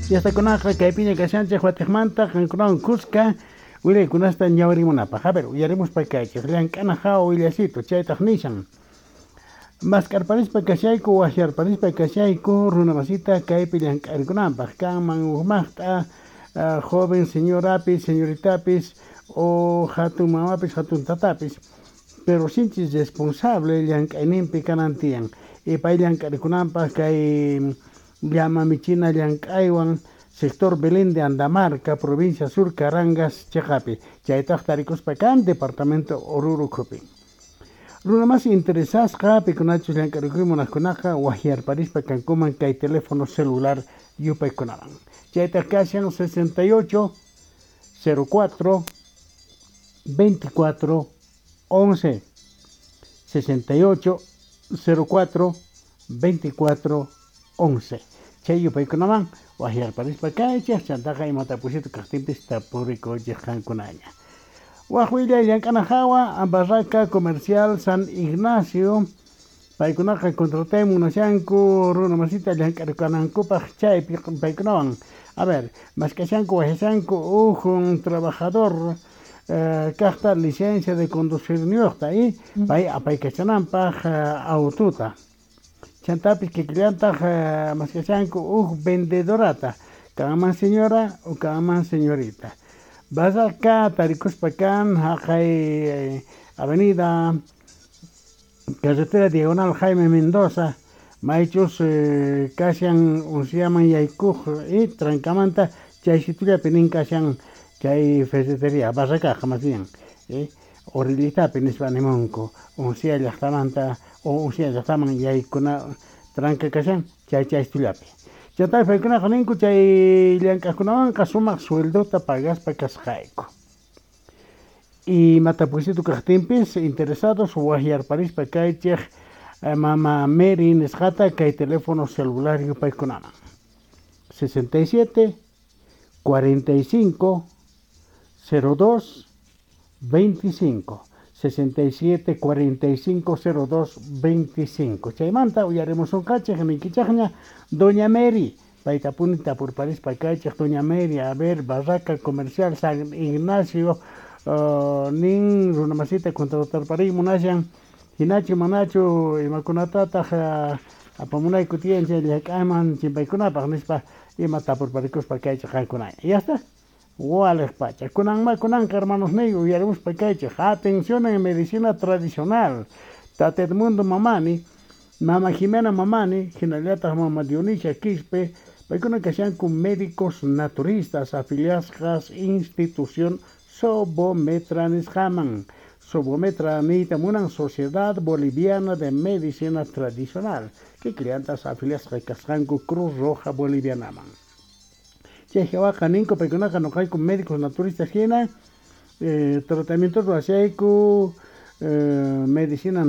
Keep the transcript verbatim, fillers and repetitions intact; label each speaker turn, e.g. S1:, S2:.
S1: Y hasta con aja que piña que sancha juatemanta, con cusca, huile con hasta ñaurimunapa. A ver, uyaremos para que hay lean canaja o ilesito, chay tajnishan. Mascarpanispa kashayku, wahyarpanispa kashayku, runamasita kaypi llank'arikunanpaq kanman umaqta, uh, joven señorapis, señoritapis, o hatun mamapis, hatun tatapis, pero sinchis responsable llank'ayninpi kanantiyan. Ipay llank'arikunanpaq kay llama michina llank'aywan sector Belén de Andamarca, provincia Sur Carangas, Chaqapi. Chaytaq tarikuspa kan departamento Oruro Kupi. Runa más interesadas kapi kunachu llank'arikuymunaqkunaqa wahyarparispa kankuman kay teléfono celular yupaykunaman. Chayta kashan sesenta y ocho cero cuatro veinticuatro once sesenta y ocho cero cuatro veinticuatro once. Chay yupaykunaman wahyarparispa kaychaq chantaqa imatapusitu kaqtinpis tapuriko llaqankunaña. Wahuilla llank'anajawa Barraca Comercial San Ignacio paykunaqa contrataymunashanku runamasita llank'arikanankupaq chaypi paykunawan. A ver, maskashanku wajashanku uj trabajador uh, kaqta licencia de conducir niyuqta y pay apaykachananpaq uh, autota. Chantapis kikillantaq uh, maskashanku uj vendedorata, kanman señora o kanman señorita. Barraca Tarikuspacan, Hajay, Avenida Carretera Diagonal Jaime Mendoza, Maichus, eh, Casian, Unciaman Yaykuj, y Trancamanta, Chaysituria Penin Casian, Chay Ferretería, Barraca, jamás bien, eh, Orilita Penisbanimonco, Uncia Yachtamanta, o Uncia Yachtaman Yaykuna, Tranca Casian, Chay Chaystulapi. Chatay faykuna qaninku chay llank'aqkunawanqa sumaq sueldota pagaspa kasqayku. Y matapusitu kaqtinpis interesados wahyarparispa kaychaq mama Mary nisqata kay teléfono celular yupaykunaman. sesenta y siete cuarenta y cinco cero dos veinticinco sesenta y siete cuarenta y cinco cero dos veinticinco. Chaymanta uyaremos un kachaq nikichaqña Doña Mary. Paitapunita por París Pacachaq Doña Mary, a ver, Barraca Comercial San Ignacio, uh, nin runamasita contratar parí munashan hinachu manachu imakunatataq uh, apamunayku tiyan chay llak'ayman chimpaykunapaq nispa imata por parikuspa kaychaq kankunay. Y ya está. Wales pacha. Kunanma kunanqa hermanos míos, uyaremos pacaychaq. Atención en medicina tradicional. Tatet mundo mamani, Mama Jimena Mamani, Ginaliata Mama Dionisia Quispe, paykuna kashanku médicos naturistas afiliadas a institución Sobometra nisqaman. Sobometra niytamunan Sociedad Boliviana de Medicina Tradicional, que clientas afiliadas a kashanku Cruz Roja Bolivianaman. Chayjawaqa ninku paykunaqa noqayku médicos naturistas hina, eh, tratamiento ruwasayku, eh, medicina